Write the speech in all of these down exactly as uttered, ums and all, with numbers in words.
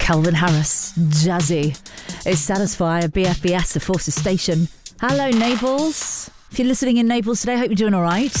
Calvin Harris, Jazzy. It's Satisfy at B F B S, the Forces Station. Hello, Naples. If you're listening in Naples today, I hope you're doing all right.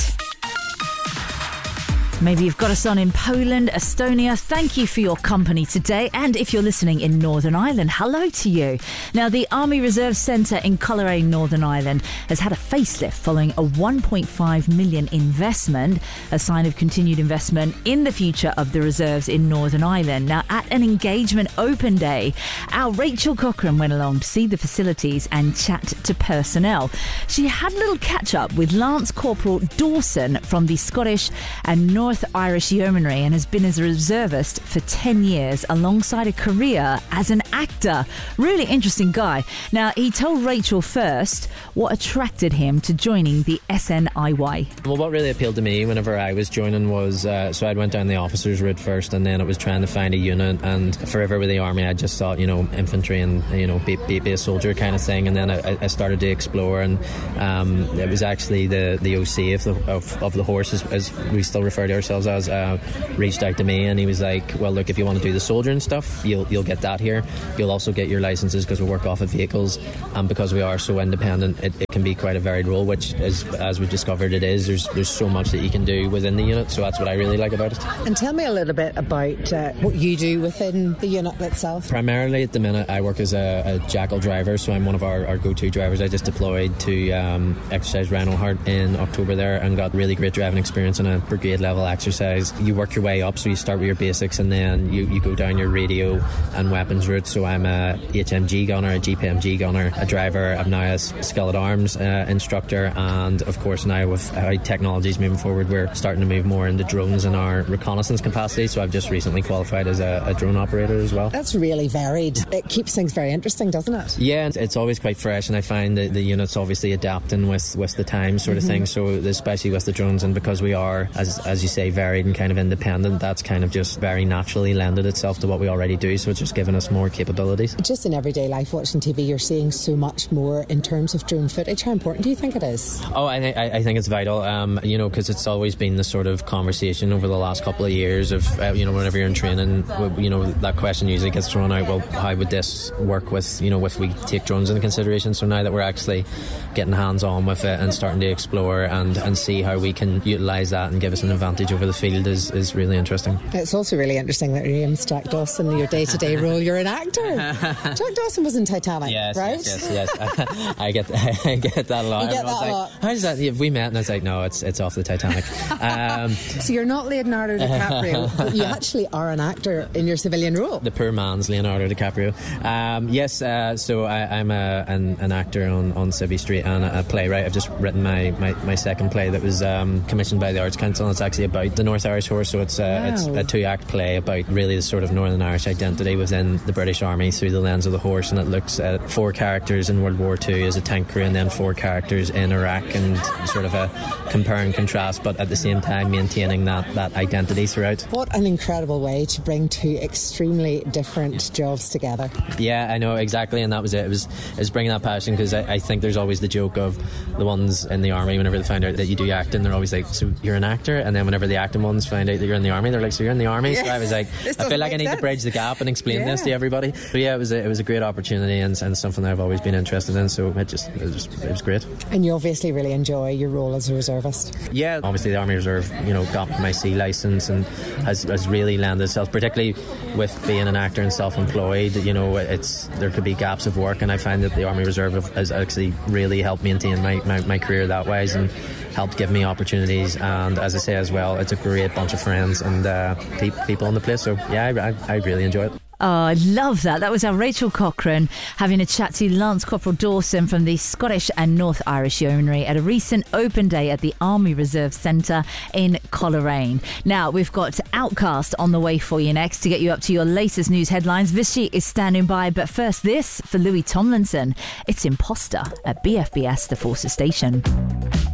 Maybe you've got us on in Poland, Estonia. Thank you for your company today. And if you're listening in Northern Ireland, hello to you. Now, the Army Reserve Centre in Coleraine, Northern Ireland, has had a facelift following a one point five million investment, a sign of continued investment in the future of the reserves in Northern Ireland. Now, at an engagement open day, our Rachel Cochrane went along to see the facilities and chat to personnel. She had a little catch-up with Lance Corporal Dawson from the Scottish and North North Irish Yeomanry and has been as a reservist for ten years alongside a career as an actor. Really interesting guy. Now, he told Rachel first what attracted him to joining the S N I Y. Well, what really appealed to me whenever I was joining was, uh, so I went down the officers route first, and then it was trying to find a unit, and forever with the army I just thought, you know, infantry and, you know, be, be, be a soldier kind of thing, and then I, I started to explore, and um, it was actually the, the O C of the, of, of the horse, as, as we still refer to ourselves as, uh, reached out to me, and he was like, well, look, if you want to do the soldiering stuff, you'll you'll get that here. You'll also get your licences because we work off of vehicles, and because we are so independent, it, it can be quite a varied role, which is, as we've discovered, it is. There's there's so much that you can do within the unit, so that's what I really like about it. And tell me a little bit about uh, what you do within the unit itself. Primarily at the minute I work as a, a jackal driver, so I'm one of our, our go-to drivers. I just deployed to um, exercise Rhino Heart in October there and got really great driving experience on a brigade level exercise. You work your way up, so you start with your basics and then you, you go down your radio and weapons route. So I'm a H M G gunner, a G P M G gunner, a driver. I'm now a skill at arms uh, instructor, and of course now with how technology's moving forward, we're starting to move more into drones in our reconnaissance capacity, so I've just recently qualified as a, a drone operator as well. That's really varied. It keeps things very interesting, doesn't it? Yeah, it's always quite fresh, and I find that the unit's obviously adapting with, with the time sort of mm-hmm. thing, so especially with the drones, and because we are, as as you say, varied and kind of independent, that's kind of just very naturally lended itself to what we already do, so it's just given us more capabilities. Just in everyday life, watching T V, you're seeing so much more in terms of drone footage. How important do you think it is? Oh, I, th- I think it's vital, um, you know, because it's always been the sort of conversation over the last couple of years of, uh, you know, whenever you're in training, you know, that question usually gets thrown out, well, how would this work with, you know, if we take drones into consideration? So now that we're actually getting hands-on with it and starting to explore and, and see how we can utilise that and give us an advantage over the field is, is really interesting. It's also really interesting that your name's Jack Dawson, your day-to-day role, you're an actor. Jack Dawson was in Titanic, yes, right? Yes, yes, yes. I, I get I get that a lot. You get that like, a lot. How does that? Have we met? And I was like, no, it's it's off the Titanic. Um, so you're not Leonardo DiCaprio, but you actually are an actor in your civilian role. The poor man's Leonardo DiCaprio. Um, yes, uh, so I, I'm a, an, an actor on, on Civvy Street and a, a playwright. I've just written my, my, my second play that was um, commissioned by the Arts Council, and it's actually about the North Irish Horse, so it's, uh, wow. it's a two-act play about really the sort of Northern Irish identity within the British Army through the lens of the horse, and it looks at four characters in World War Two as a tank crew and then four characters in Iraq, and sort of a compare and contrast, but at the same time maintaining that, that identity throughout. What an incredible way to bring two extremely different jobs together. Yeah, I know, exactly, and that was it. It was, it was bringing that passion, because I, I think there's always the joke of the ones in the army, whenever they find out that you do acting, they're always like, so you're an actor? And then whenever the acting ones find out that you're in the army, they're like, so you're in the army? Yeah. So I was like, I feel like I need sense. to bridge the gap and explain yeah. this to everybody. But yeah, it was a, it was a great opportunity, and, and something that I've always been interested in, so it just it was, it was great. And you obviously really enjoy your role as a reservist. Yeah, obviously the Army Reserve, you know, got my C licence and has, has really lended itself, particularly with being an actor and self-employed, you know, it's there could be gaps of work, and I find that the Army Reserve has actually really helped maintain my, my, my career that way, and helped give me opportunities, and as I say as well, it's a great bunch of friends and uh, pe- people on the place, so yeah, I, I really enjoy it. Oh, I love that. That was our Rachel Cochrane having a chat to Lance Corporal Dawson from the Scottish and North Irish Yeomanry at a recent open day at the Army Reserve Centre in Coleraine. Now, we've got Outcast on the way for you next to get you up to your latest news headlines. Vichy is standing by, but first this for Louis Tomlinson. It's Imposter at B F B S, the Forces Station.